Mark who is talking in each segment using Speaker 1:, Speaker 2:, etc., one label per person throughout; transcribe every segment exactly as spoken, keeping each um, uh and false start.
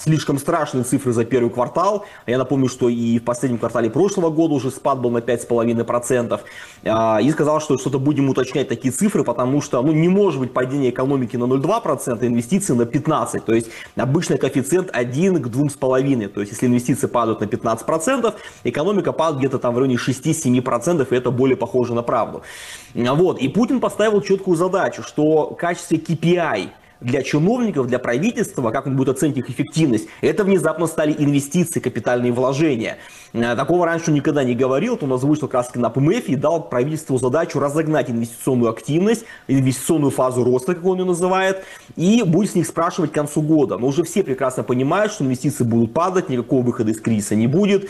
Speaker 1: слишком страшные цифры за первый квартал. Я напомню, что и в последнем квартале прошлого года уже спад был на пять целых пять десятых процента. И сказал, что что-то будем уточнять такие цифры, потому что ну, не может быть падение экономики на ноль целых два десятых процента, инвестиции на пятнадцать процентов. То есть обычный коэффициент один к двум с половиной. То есть если инвестиции падают на пятнадцать процентов, экономика падает где-то там в районе шесть-семь процентов, и это более похоже на правду. Вот. И Путин поставил четкую задачу, что в качестве кей пи ай для чиновников, для правительства, как он будет оценить их эффективность, это внезапно стали инвестиции, капитальные вложения. Такого раньше никогда не говорил, это он озвучил как раз на пэ эм эф и дал правительству задачу разогнать инвестиционную активность, инвестиционную фазу роста, как он ее называет, и будет с них спрашивать к концу года. Но уже все прекрасно понимают, что инвестиции будут падать, никакого выхода из кризиса не будет,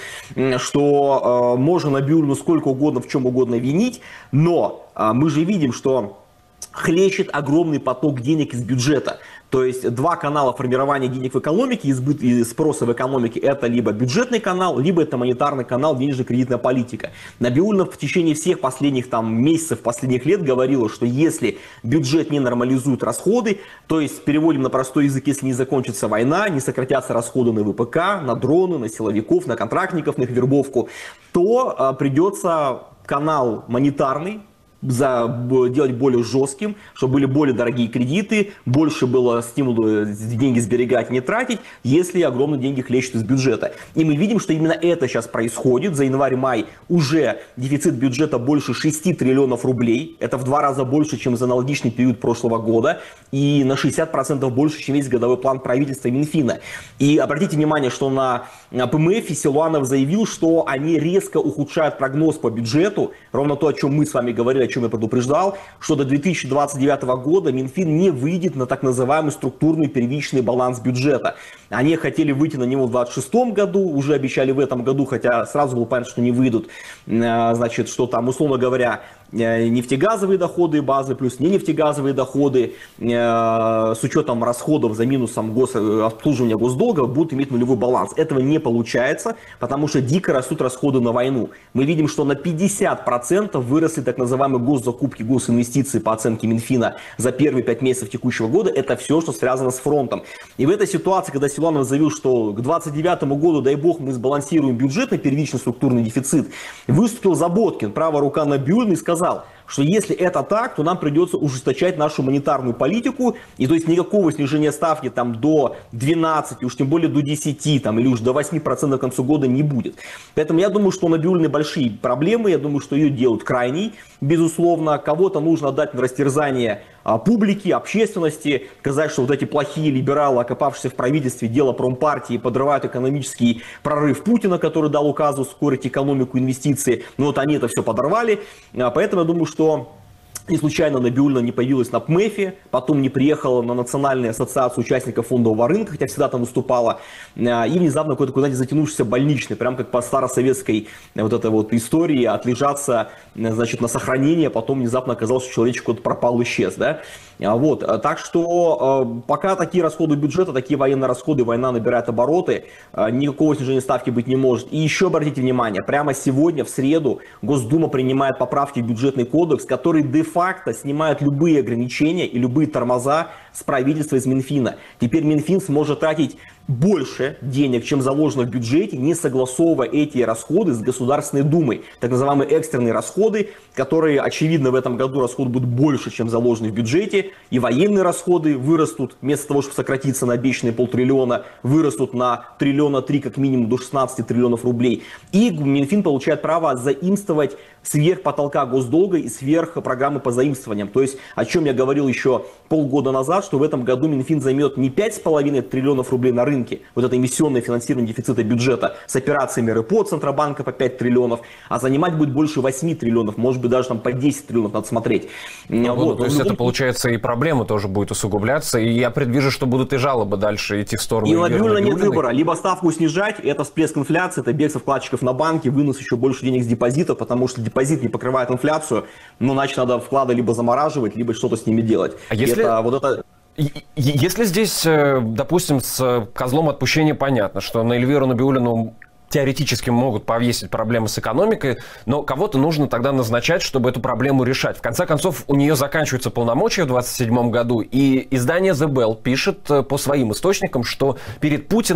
Speaker 1: что э, можно Набиуллину сколько угодно, в чем угодно винить, но э, мы же видим, что хлещет огромный поток денег из бюджета. То есть два канала формирования денег в экономике, избыт и спроса в экономике, это либо бюджетный канал, либо это монетарный канал, денежно-кредитная политика. Набиуллина в течение всех последних там, месяцев, последних лет говорила, что если бюджет не нормализует расходы, то есть переводим на простой язык, если не закончится война, не сократятся расходы на вэ пэ ка, на дроны, на силовиков, на контрактников, на их вербовку, то а, придется канал монетарный за, делать более жестким, чтобы были более дорогие кредиты, больше было стимула деньги сберегать, не тратить, если огромные деньги хлещут из бюджета. И мы видим, что именно это сейчас происходит. За январь-май уже дефицит бюджета больше шести триллионов рублей. Это в два раза больше, чем за аналогичный период прошлого года. И на шестьдесят процентов больше, чем весь годовой план правительства и Минфина. И обратите внимание, что на пэ эм эф Силуанов заявил, что они резко ухудшают прогноз по бюджету. Ровно то, о чем мы с вами говорили, о чем я предупреждал, что до две тысячи двадцать девятого года Минфин не выйдет на так называемый структурный первичный баланс бюджета. Они хотели выйти на него в двадцать шестом году, уже обещали в этом году, хотя сразу было понятно, что не выйдут. Значит, что там, условно говоря, нефтегазовые доходы базы плюс не нефтегазовые доходы с учетом расходов за минусом гос... обслуживания госдолга будут иметь нулевой баланс. Этого не получается, потому что дико растут расходы на войну. Мы видим, что на пятьдесят процентов выросли так называемые госзакупки, госинвестиции по оценке Минфина за первые пять месяцев текущего года. Это все, что связано с фронтом. И в этой ситуации, когда Силуанов заявил, что к двадцать девятому году, дай бог, мы сбалансируем бюджет на первичный структурный дефицит, выступил Заботкин, правая рука Набиуллиной, и сказал, что если это так, то нам придется ужесточать нашу монетарную политику, и то есть никакого снижения ставки там до двенадцати, уж тем более до десяти, там, или уж до восьми процентов к концу года не будет. Поэтому я думаю, что у Набиуллиной большие проблемы, я думаю, что ее делают крайней, безусловно, кого-то нужно отдать на растерзание а, публики, общественности, сказать, что вот эти плохие либералы, окопавшиеся в правительстве, дело промпартии, подрывают экономический прорыв Путина, который дал указ ускорить экономику, инвестиции, но вот они это все подорвали, а, поэтому я думаю, что не случайно Набиуллина не появилась на пэ эм эф, потом не приехала на Национальную ассоциацию участников фондового рынка, хотя всегда там выступала, и внезапно какой-то куда-то затянувшийся больничный, прям как по старосоветской вот этой вот истории, отлежаться, значит, на сохранение, потом внезапно оказалось, что человечек куда-то пропал, исчез, да. Вот, так что пока такие расходы бюджета, такие военные расходы, война набирает обороты, никакого снижения ставки быть не может. И еще обратите внимание, прямо сегодня, в среду, Госдума принимает поправки в бюджетный кодекс, которые де-факто снимают любые ограничения и любые тормоза с правительства, из Минфина. Теперь Минфин сможет тратить больше денег, чем заложено в бюджете, не согласовывая эти расходы с Государственной Думой. Так называемые экстренные расходы, которые, очевидно, в этом году расходы будут больше, чем заложены в бюджете. И военные расходы вырастут, вместо того, чтобы сократиться на обещанные полтриллиона, вырастут на триллиона три, как минимум до шестнадцати триллионов рублей. И Минфин получает право заимствовать сверх потолка госдолга и сверх программы по заимствованиям. То есть, о чем я говорил еще полгода назад, что в этом году Минфин займет не пять с половиной триллионов рублей на рынке, вот это эмиссионное финансирование дефицита бюджета с операциями РЭПО Центробанка по пять триллионов, а занимать будет больше восьми триллионов, может быть даже там по десять триллионов, надо смотреть.
Speaker 2: Ну,
Speaker 1: вот.
Speaker 2: То есть это получается и проблема тоже будет усугубляться, и я предвижу, что будут и жалобы дальше идти в сторону.
Speaker 1: И у Набиуллиной нет выбора, либо ставку снижать, это всплеск инфляции, это бегство вкладчиков на банки, вынос еще больше денег с депозитов, потому что депозит не покрывает инфляцию, но значит надо вклады либо замораживать, либо что-то с ними делать.
Speaker 2: А если...
Speaker 1: это, вот это...
Speaker 2: Если здесь, допустим, с козлом отпущения понятно, что на Эльвиру Набиуллину теоретически могут повесить проблемы с экономикой, но кого-то нужно тогда назначать, чтобы эту проблему решать. В конце концов, у нее заканчиваются полномочия в двадцать седьмом году, и издание The Bell пишет по своим источникам, что перед Путиным